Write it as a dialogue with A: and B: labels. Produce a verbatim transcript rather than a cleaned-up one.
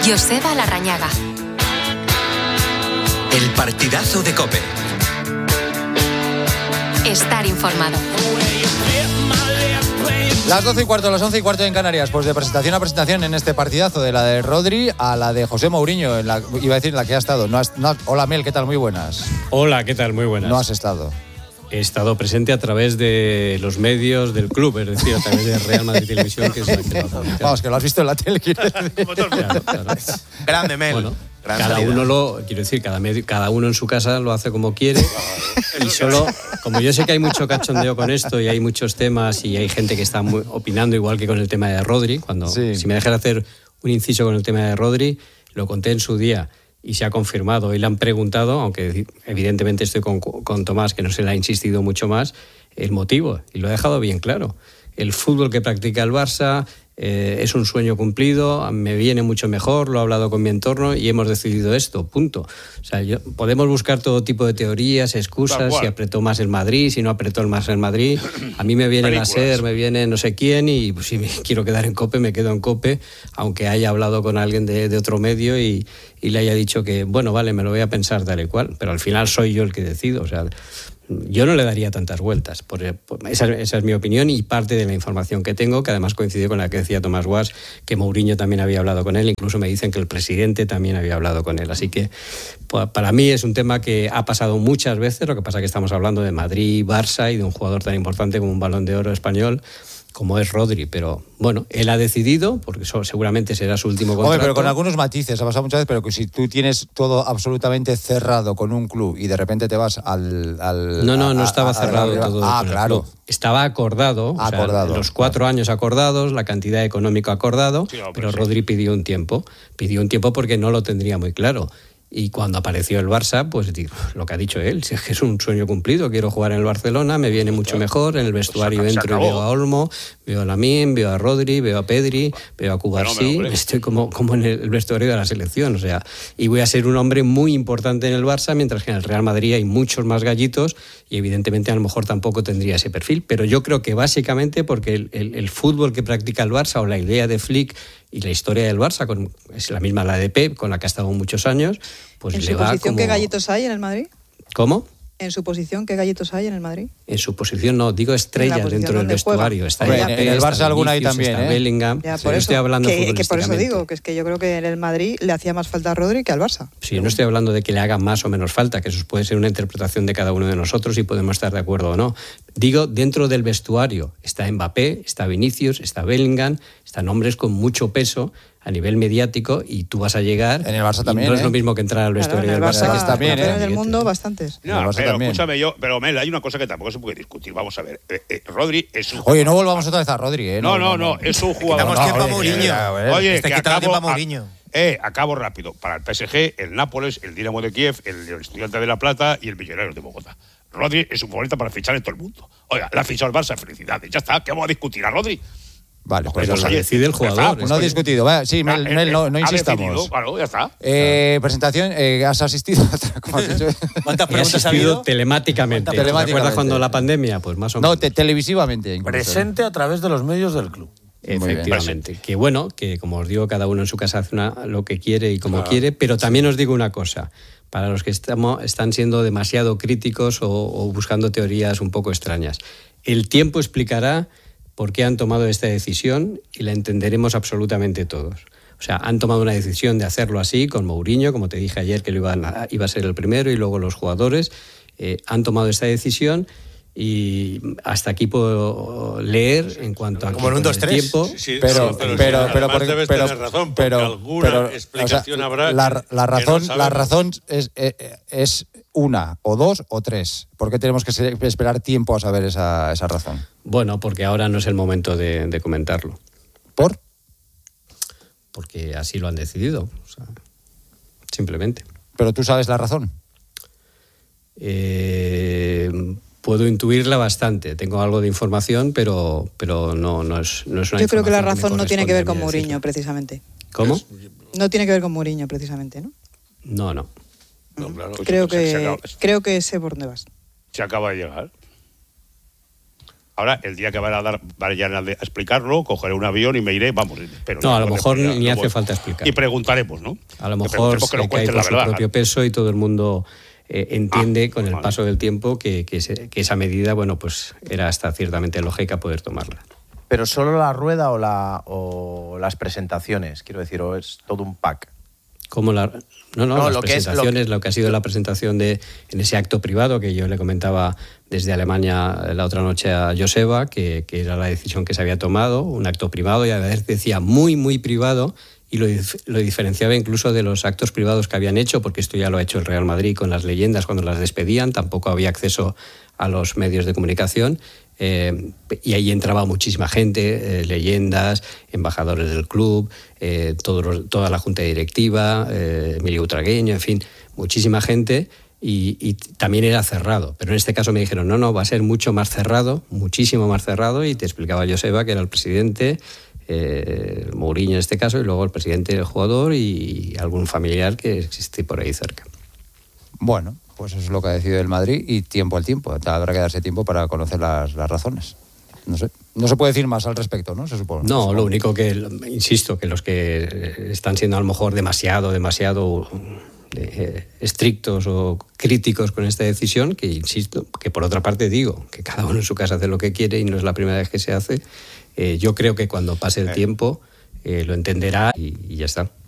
A: Joseba Larrañaga.
B: El partidazo de COPE.
A: Estar informado.
C: Las doce y cuarto, las once y cuarto en Canarias. Pues de presentación a presentación en este partidazo, de la de Rodri a la de José Mourinho, en la, iba a decir la que ha estado. No has, no, hola Mel, ¿qué tal? Muy buenas.
D: Hola, ¿qué tal? Muy buenas.
C: No has estado.
D: He estado presente a través de los medios del club, es decir, a través de Real Madrid Televisión, que es la que lo ha publicado.
C: Vamos, que lo has visto en la tele.
D: Claro, claro.
E: Grande, Mel.
D: Bueno,
E: Gran
D: cada
E: salida.
D: uno lo, quiero decir, cada, medio, cada uno en su casa lo hace como quiere. Y solo, como yo sé que hay mucho cachondeo con esto y hay muchos temas y hay gente que está muy, opinando igual que con el tema de Rodri, cuando
C: Sí.
D: si me dejas hacer un inciso con el tema de Rodri, lo conté en su día. Y se ha confirmado, y le han preguntado, aunque evidentemente estoy con, con Tomás, que no se le ha insistido mucho más, el motivo, y lo ha dejado bien claro. El fútbol que practica el Barça eh, es un sueño cumplido, me viene mucho mejor, lo he hablado con mi entorno y hemos decidido esto, punto. O sea, yo, podemos buscar todo tipo de teorías, excusas, si apretó más el Madrid, si no apretó más el Madrid. A mí me viene la SER, me viene no sé quién, y pues, si me quiero quedar en COPE, me quedo en COPE, aunque haya hablado con alguien de, de otro medio y, y le haya dicho que, bueno, vale, me lo voy a pensar tal y cual, pero al final soy yo el que decido, o sea... Yo no le daría tantas vueltas. Por, por, esa, esa es mi opinión y parte de la información que tengo, que además coincide con la que decía Tomás Guas, que Mourinho también había hablado con él. Incluso me dicen que el presidente también había hablado con él. Así que para mí es un tema que ha pasado muchas veces. Lo que pasa es que estamos hablando de Madrid, Barça y de un jugador tan importante como un Balón de Oro español como es Rodri, pero bueno, él ha decidido, porque eso seguramente será su último contrato.
C: Hombre, pero con algunos matices, ha pasado muchas veces, pero que si tú tienes todo absolutamente cerrado con un club y de repente te vas al... al
D: no, no, no
C: a,
D: estaba
C: a,
D: cerrado
C: a, a,
D: todo.
C: Ah, claro.
D: Estaba acordado,
C: acordado.
D: O sea, los cuatro claro. años acordados, la cantidad económica acordado, sí, no, pero, pero Rodri pidió un tiempo, pidió un tiempo porque no lo tendría muy claro. Y cuando apareció el Barça, pues digo, lo que ha dicho él, si es que es un sueño cumplido, quiero jugar en el Barcelona, me viene mucho mejor, en el vestuario pues entro y veo a Olmo, veo a Lamine, veo a Rodri, veo a Pedri, veo a Cubarsí, estoy como, como en el vestuario de la selección, o sea, y voy a ser un hombre muy importante en el Barça, mientras que en el Real Madrid hay muchos más gallitos y evidentemente a lo mejor tampoco tendría ese perfil, pero yo creo que básicamente porque el, el, el fútbol que practica el Barça o la idea de Flick y la historia del Barça, con, es la misma la de Pep, con la que ha estado muchos años, pues
F: ¿En
D: le
F: su
D: va
F: posición
D: como...
F: qué gallitos hay en el Madrid?
D: ¿Cómo?
F: ¿En su posición qué gallitos hay en el Madrid?
D: En su posición no, digo estrellas dentro del vestuario.
F: Juega.
D: Está
C: Hombre,
D: Mbappé,
C: en el Barça
D: está
C: alguna hay
D: Vinicius,
C: también,
D: está
C: ¿eh?
D: Bellingham.
F: Ya,
D: Sí,
F: por
D: no
F: eso,
D: estoy hablando
F: que, que por eso
D: futbolísticamente.
F: digo, que es que yo creo que en el Madrid le hacía más falta a Rodri que al Barça.
D: Sí, no estoy hablando de que le haga más o menos falta, que eso puede ser una interpretación de cada uno de nosotros y podemos estar de acuerdo o no. Digo, dentro del vestuario está Mbappé, está Vinicius, está Bellingham, están hombres con mucho peso a nivel mediático y tú vas a llegar.
C: En el Barça también.
D: No es
C: ¿eh?
D: lo mismo que entrar al vestuario
F: claro,
D: del Barça,
F: Barça
D: que está bien.
F: ¿eh? En el
D: ¿eh?
F: mundo, bastantes.
E: No, pero
C: también.
E: escúchame, yo, pero Mel, hay una cosa que tampoco se puede discutir. Vamos a ver. Eh, eh, Rodri es un.
C: Oye, no volvamos otra vez a Rodri, ¿eh?
E: No, no, no, no es un jugador.
G: Quitamos tiempo a Mourinho.
E: Oye,
G: este
E: que
G: quitado
E: acabo,
G: tiempo a Mourinho.
E: Eh, acabo rápido. Para el P S G, el Nápoles, el Dinamo de Kiev, el, el Estudiante de La Plata y el Millonarios de Bogotá. Rodri es un futbolista para fichar en todo el mundo. Oiga, la ha fichado el Barça, felicidades. Ya está, ¿qué vamos a discutir a Rodri?
C: Vale, pues
D: Pero lo decide el jugador.
C: no he discutido. Va, sí, Mel,
E: Ah,
C: Mel, no, no
E: ha
C: insistamos.
E: decidido, claro, ya está.
C: Eh, presentación, eh, ¿has asistido? ¿Cómo has dicho?
G: ¿Cuántas
D: He
G: preguntas ha
D: asistido
G: habido?
D: telemáticamente. ¿Te
C: Telemáticamente.
D: acuerdas cuando la pandemia? Pues más o menos.
C: No, te, televisivamente. Incluso.
G: Presente a través de los medios del club.
D: Efectivamente. Que bueno, que como os digo, cada uno en su casa hace una, lo que quiere y como claro. quiere, pero también os digo una cosa. Para los que estamos, están siendo demasiado críticos o, o buscando teorías un poco extrañas. El tiempo explicará por qué han tomado esta decisión y la entenderemos absolutamente todos. O sea, han tomado una decisión de hacerlo así, con Mourinho, como te dije ayer que lo iban a, iba a ser el primero, y luego los jugadores eh, han tomado esta decisión y hasta aquí puedo leer en cuanto a
G: como en un dos tres
D: tiempo.
H: Sí, sí,
C: pero,
H: sí,
C: pero,
H: sí,
C: pero,
H: además
C: pero, porque,
H: debes
C: pero,
H: tener razón, porque
C: pero,
H: alguna
C: pero,
H: explicación
C: o sea,
H: habrá.
C: La,
H: que,
C: la razón,
H: que no
C: la razón es, es, es una, o dos, o tres. ¿Por qué tenemos que ser, esperar tiempo a saber esa, esa razón?
D: Bueno, porque ahora no es el momento de, de comentarlo.
C: ¿Por?
D: Porque así lo han decidido. O sea, simplemente.
C: ¿Pero tú sabes la razón?
D: Eh... Puedo intuirla bastante, tengo algo de información, pero, pero no, no, es, no es una
F: Yo creo que la
D: información
F: razón
D: me
F: no tiene que ver con
D: corresponde a mí
F: Mourinho,
D: decirlo.
F: precisamente.
D: ¿Cómo?
F: No tiene que ver con Mourinho, precisamente, ¿no?
D: No, no.
E: No, claro,
F: Creo
E: se- se
F: que,
E: acaba-
F: creo que sé por dónde vas.
E: Se acaba de llegar. Ahora, el día que vayan a, dar, vayan a explicarlo, cogeré un avión y me iré, vamos. Pero
D: no, a lo mejor
E: explicar,
D: ni
E: no
D: hace
E: voy.
D: falta explicar.
E: Y preguntaremos, ¿no?
D: A lo mejor se
E: que
D: cae por
E: la
D: su
E: verdad.
D: propio peso y todo el mundo eh, entiende
E: ah,
D: con el
E: vale.
D: paso del tiempo que, que, se, que esa medida, bueno, pues era hasta ciertamente lógica poder tomarla.
H: Pero solo la rueda o, la, o las presentaciones, quiero decir, o es todo un pack.
D: Como la, no, no,
H: No,
D: las
H: lo que es-
D: presentaciones,
H: lo
D: lo,
H: que-
D: que... ha sido la presentación de en ese acto privado que yo le comentaba desde Alemania la otra noche a Joseba, que, que era la decisión que se había tomado, un acto privado, y a veces decía muy, muy privado, y lo, dif- lo diferenciaba incluso de los actos privados que habían hecho, porque esto ya lo ha hecho el Real Madrid con las leyendas cuando las despedían, tampoco había acceso a los medios de comunicación. Eh, y ahí entraba muchísima gente, eh, leyendas, embajadores del club, eh, todos los- toda la junta directiva, eh, Emilio Butragueño, en fin, muchísima gente, y, y también era cerrado. Pero en este caso me dijeron, no, no, va a ser mucho más cerrado, muchísimo más cerrado, y te explicaba Joseba, que era el presidente, eh, Mourinho en este caso, y luego el presidente del jugador y algún familiar que existe por ahí cerca.
C: Bueno, pues eso es lo que ha decidido el Madrid y tiempo al tiempo. Habrá que darse tiempo para conocer las, las razones. No sé. No se puede decir más al respecto, ¿no? Se supone.
D: No, lo único que, insisto, que los que están siendo a lo mejor demasiado, demasiado eh, estrictos o críticos con esta decisión, que insisto, que por otra parte digo, que cada uno en su casa hace lo que quiere y no es la primera vez que se hace, eh, yo creo que cuando pase el tiempo eh, lo entenderá y, y ya está.